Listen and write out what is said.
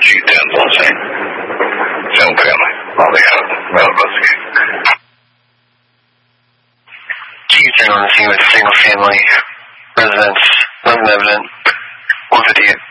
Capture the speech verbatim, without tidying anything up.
G ten Los Angeles. Film family. All they have. Well, investigate. G ten on the scene with single family residence, nothing evident. one fifty-eight.